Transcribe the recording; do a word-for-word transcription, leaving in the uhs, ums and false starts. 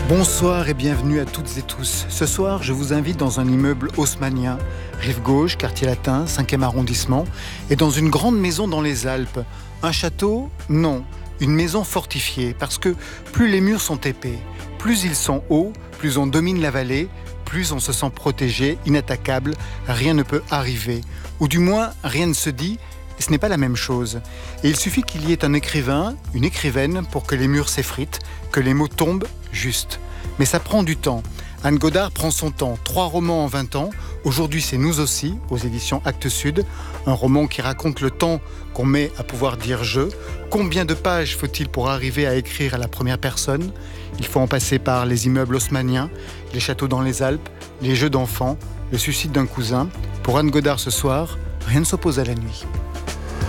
Bonsoir et bienvenue à toutes et tous. Ce soir, je vous invite dans un immeuble haussmannien, rive gauche, quartier latin, cinquième arrondissement, et dans une grande maison dans les Alpes. Un château? Non, une maison fortifiée, parce que plus les murs sont épais, plus ils sont hauts, plus on domine la vallée, plus on se sent protégé, inattaquable, rien ne peut arriver. Ou du moins, rien ne se dit, et ce n'est pas la même chose. Et il suffit qu'il y ait un écrivain, une écrivaine, pour que les murs s'effritent, que les mots tombent juste. Mais ça prend du temps. Anne Godard prend son temps. Trois romans en vingt ans. Aujourd'hui, c'est Nous aussi, aux éditions Actes Sud. Un roman qui raconte le temps qu'on met à pouvoir dire « je ». Combien de pages faut-il pour arriver à écrire à la première personne ? Il faut en passer par les immeubles haussmanniens, les châteaux dans les Alpes, les jeux d'enfants, le suicide d'un cousin. Pour Anne Godard ce soir, rien ne s'oppose à la nuit.